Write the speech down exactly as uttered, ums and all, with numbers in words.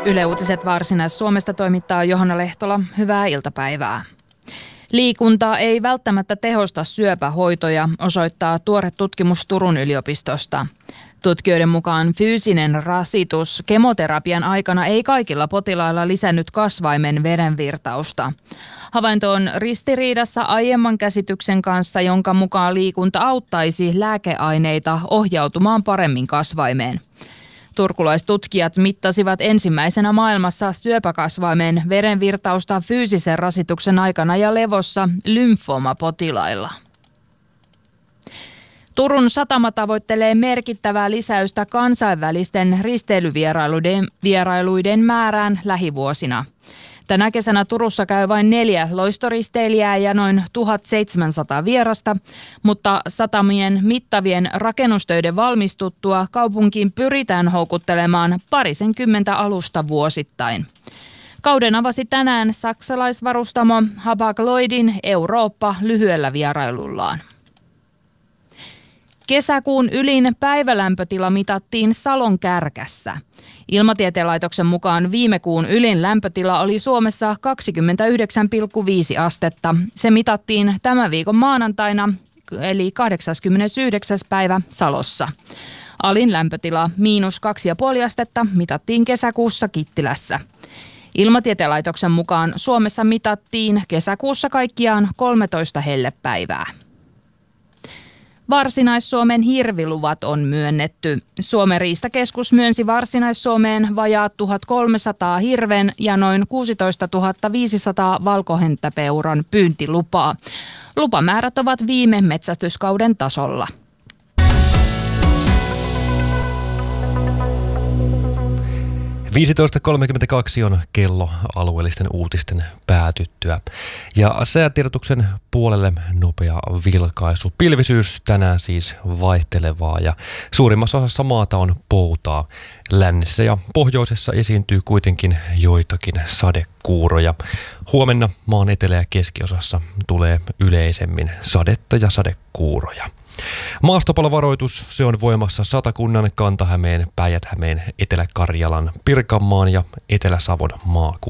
Yle Uutiset Varsinais-Suomesta toimittaa Johanna Lehtola. Hyvää iltapäivää. Liikunta ei välttämättä tehosta syöpähoitoja, osoittaa tuore tutkimus Turun yliopistosta. Tutkijoiden mukaan fyysinen rasitus kemoterapian aikana ei kaikilla potilailla lisännyt kasvaimen verenvirtausta. Havainto on ristiriidassa aiemman käsityksen kanssa, jonka mukaan liikunta auttaisi lääkeaineita ohjautumaan paremmin kasvaimeen. Turkulaistutkijat mittasivat ensimmäisenä maailmassa syöpäkasvaimen verenvirtausta fyysisen rasituksen aikana ja levossa lymfoomapotilailla. Turun satama tavoittelee merkittävää lisäystä kansainvälisten risteilyvierailuiden vierailuiden määrään lähivuosina. Tänä kesänä Turussa käy vain neljä loistoristeilijää ja noin tuhatseitsemänsataa vierasta, mutta satamien mittavien rakennustöiden valmistuttua kaupunkiin pyritään houkuttelemaan parisenkymmentä alusta vuosittain. Kauden avasi tänään saksalaisvarustamo Hapag-Lloydin Eurooppa lyhyellä vierailullaan. Kesäkuun ylin päivälämpötila mitattiin Salon Kärkässä. Ilmatieteen laitoksen mukaan viime kuun ylin lämpötila oli Suomessa kaksikymmentäyhdeksän pilkku viisi astetta. Se mitattiin tämän viikon maanantaina, eli kahdeskymmenesyhdeksäs päivä Salossa. Alin lämpötila miinus kaksi pilkku viisi astetta mitattiin kesäkuussa Kittilässä. Ilmatieteen laitoksen mukaan Suomessa mitattiin kesäkuussa kaikkiaan kolmetoista hellepäivää. Varsinais-Suomen hirviluvat on myönnetty. Suomen riistakeskus myönsi Varsinais-Suomeen vajaat tuhatkolmesataa hirven ja noin kuusitoistatuhatta viisisataa valkohäntäpeuran pyyntilupaa. Lupamäärät ovat viime metsästyskauden tasolla. viisitoista kolmekymmentäkaksi on kello alueellisten uutisten päätyttyä. Ja säätiedotuksen puolelle nopea vilkaisu. Pilvisyys tänään siis vaihtelevaa ja suurimmassa osassa maata on poutaa. Lännessä ja pohjoisessa esiintyy kuitenkin joitakin sadekuuroja. Huomenna maan etelä- ja keskiosassa tulee yleisemmin sadetta ja sadekuuroja. Maastopalovaroitus, se on voimassa Satakunnan, Kanta-Hämeen, Päijät-Hämeen, Etelä-Karjalan, Pirkanmaan ja Etelä-Savon maakunnissa.